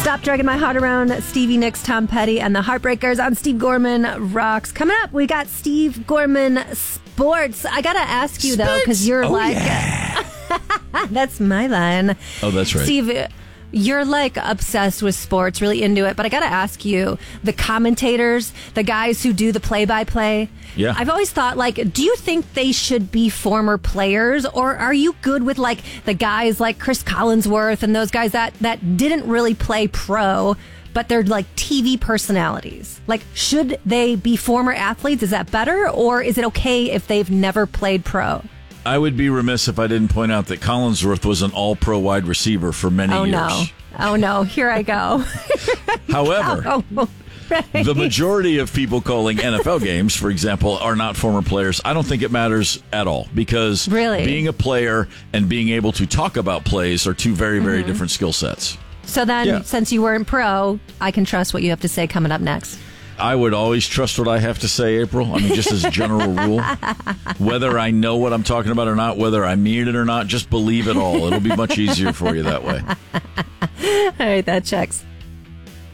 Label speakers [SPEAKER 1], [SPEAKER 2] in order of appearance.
[SPEAKER 1] Stop Dragging My Heart Around, Stevie Nicks, Tom Petty, and the Heartbreakers on Steve Gorman Rocks. Coming up, we got Steve Gorman Sports. I got to ask you, though, because you're that's my line.
[SPEAKER 2] Oh, that's right.
[SPEAKER 1] Steve, you're like obsessed with sports, really into it. But I got to ask you, the commentators, the guys who do the play-by-play,
[SPEAKER 2] yeah.
[SPEAKER 1] I've always thought, like, do you think they should be former players? Or are you good with, like, the guys like Chris Collinsworth and those guys that didn't really play pro, but they're like TV personalities? Like, should they be former athletes? Is that better? Or is it okay if they've never played pro?
[SPEAKER 2] I would be remiss if I didn't point out that Collinsworth was an all-pro wide receiver for many years.
[SPEAKER 1] Oh, no. Here I go.
[SPEAKER 2] However,
[SPEAKER 1] right.
[SPEAKER 2] The majority of people calling NFL games, for example, are not former players. I don't think it matters at all because being a player and being able to talk about plays are two very, very different skill sets.
[SPEAKER 1] So then, since you weren't pro, I can trust what you have to say coming up next.
[SPEAKER 2] I would always trust what I have to say, April. I mean, just as a general rule. Whether I know what I'm talking about or not, whether I mean it or not, just believe it all. It'll be much easier for you that way.
[SPEAKER 1] All right, that checks.